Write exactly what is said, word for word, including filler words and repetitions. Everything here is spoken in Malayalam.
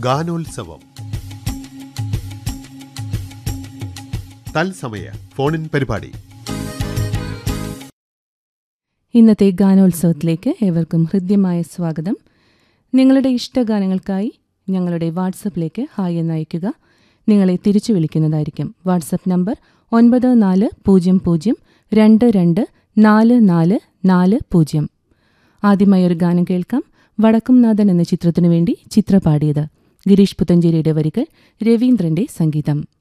ഗാനോത്സവം തത്സമയ ഫോണിൻ പരിപാടി. ഇന്നത്തെ ഗാനോത്സവത്തിലേക്ക് ഏവർക്കും ഹൃദ്യമായ സ്വാഗതം. നിങ്ങളുടെ ഇഷ്ടഗാനങ്ങൾക്കായി ഞങ്ങളുടെ വാട്സപ്പിലേക്ക് ഹായ് എന്നയക്കുക. നിങ്ങളെ തിരിച്ചു വിളിക്കുന്നതായിരിക്കും. വാട്സപ്പ് നമ്പർ ഒൻപത് നാല് പൂജ്യം പൂജ്യം രണ്ട് രണ്ട് നാല് നാല് നാല് പൂജ്യം. ആദ്യമായി ഒരു ഗാനം കേൾക്കാം. വടക്കുംനാഥൻ എന്ന ചിത്രത്തിനു വേണ്ടി ചിത്ര പാടിയത്. ഗിരീഷ് പുത്തഞ്ചേരിയുടെ വരികൾ, രവീന്ദ്രന്റെ സംഗീതം.